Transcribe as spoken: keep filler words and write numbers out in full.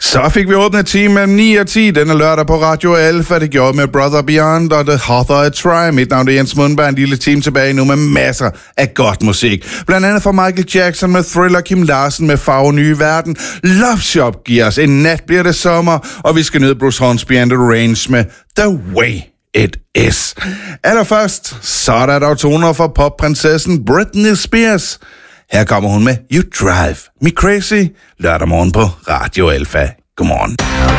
Så fik vi åbnet time ni og ti denne lørdag på Radio Alfa. Det gjorde med Brother Beyond og The Hawthorne Try. Mit navn er Jens Mundberg, en lille time tilbage nu med masser af godt musik. Blandt andet fra Michael Jackson med Thriller, Kim Larsen med Farve Nye Verden. Love Shop giver os En Nat Bliver Det Sommer, og vi skal nyde Bruce Hornsby and the Range med The Way It Is. Allerførst, så er der dog toner for popprinsessen Britney Spears. Her kommer hun med You Drive Me Crazy lørdag morgen på Radio Alfa. Godmorgen.